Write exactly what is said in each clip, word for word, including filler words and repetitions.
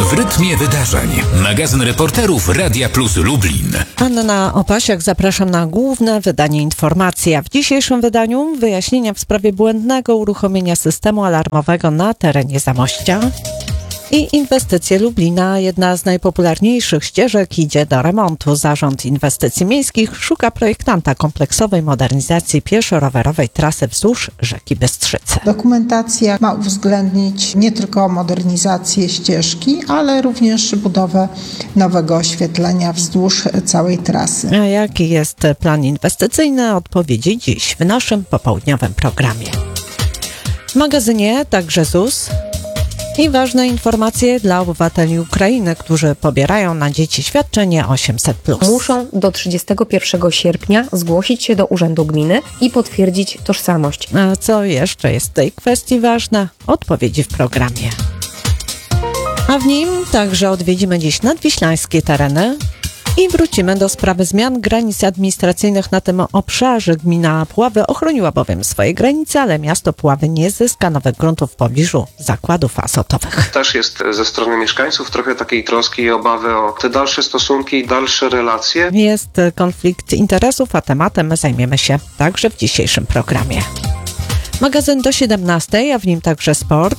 W rytmie wydarzeń. Magazyn reporterów Radia Plus Lublin. Anna Opasiak, zapraszam na główne wydanie informacji. A w dzisiejszym wydaniu wyjaśnienia w sprawie błędnego uruchomienia systemu alarmowego na terenie Zamościa. I inwestycje Lublina, jedna z najpopularniejszych ścieżek, idzie do remontu. Zarząd Inwestycji Miejskich szuka projektanta kompleksowej modernizacji pieszo-rowerowej trasy wzdłuż rzeki Bystrzycy. Dokumentacja ma uwzględnić nie tylko modernizację ścieżki, ale również budowę nowego oświetlenia wzdłuż całej trasy. A jaki jest plan inwestycyjny? Odpowiedzi dziś w naszym popołudniowym programie. W magazynie także Z U S i ważne informacje dla obywateli Ukrainy, którzy pobierają na dzieci świadczenie osiemset plus. Muszą do trzydziestego pierwszego sierpnia zgłosić się do Urzędu Gminy i potwierdzić tożsamość. A co jeszcze jest w tej kwestii ważne? Odpowiedzi w programie. A w nim także odwiedzimy dziś nadwiślańskie tereny i wrócimy do sprawy zmian granic administracyjnych na tym obszarze. Gmina Puławy ochroniła bowiem swoje granice, ale miasto Puławy nie zyska nowych gruntów w pobliżu zakładów azotowych. Też jest ze strony mieszkańców trochę takiej troski i obawy o te dalsze stosunki i dalsze relacje. Jest konflikt interesów, a tematem zajmiemy się także w dzisiejszym programie. Magazyn do siedemnastej, a w nim także sport.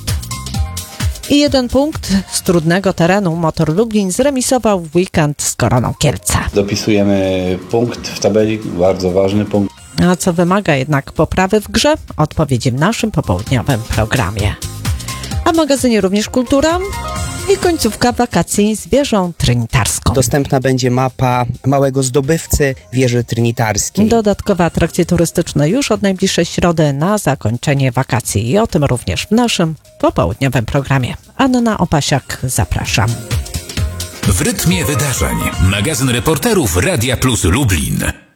I jeden punkt z trudnego terenu. Motor Lublin zremisował w weekend z Koroną Kielce. Dopisujemy punkt w tabeli, bardzo ważny punkt. A co wymaga jednak poprawy w grze? Odpowiedzi w naszym popołudniowym programie. A w magazynie również kultura i końcówka wakacji z wieżą trynitarską. Dostępna będzie mapa małego zdobywcy wieży trinitarskiej. Dodatkowe atrakcje turystyczne już od najbliższej środy na zakończenie wakacji. I o tym również w naszym popołudniowym programie. Anna Opasiak, zapraszam. W rytmie wydarzeń. Magazyn reporterów Radia Plus Lublin.